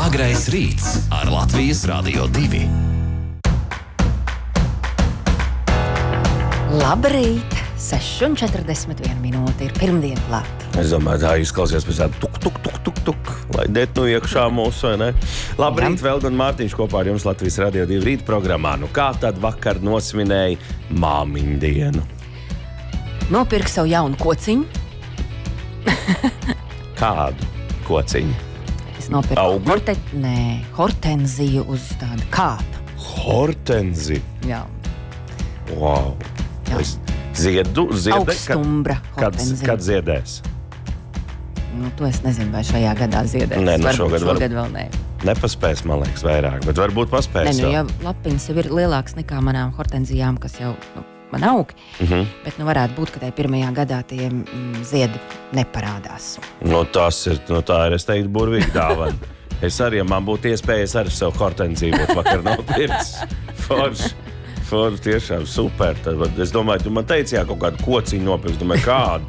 Agrais rīts ar Latvijas Radio 2. Labrīt! 6:41 minūte ir pirmdiena klāt. Es domāju, tā izklausījās pēc tāda tuk, lai det nu iekšā mūsu, vai ne? Labrīt, Velga un Mārtiņš kopā ar jums Latvijas Radio 2 rīta programmā. Nu kā tad vakar nosvinēja māmiņu dienu? Nopirku savu jaunu kociņu. Kādu kociņu? Es nopirku hortenziju uz tādu kātu. Hortenziju? Jā. Wow. Jā. Ziedu? Augstumbra hortenzija. Kad ziedēs? Nu, to es nezinu, vai šajā gadā ziedēs. Nē, nu šogad vēl nē. Nepaspēs, man liekas, vairāk, bet varbūt paspēs. Nē, nu, ja lapiņas jau ir lielāks nekā manām hortenzijām, kas jau man aug, bet nu varētu būt, ka tai pirmajā gadā tie ziedi neparādās. Nu, tā ir, es teiktu, burvīgi dāvana. Es arī, ja man būtu iespējas ar savu hortenziju, bet vakar nav pirts. Forši, tiešām super. Tad, es domāju, tu man teici, jā, kaut kādu kociņu nopirks. Domāju, kādu?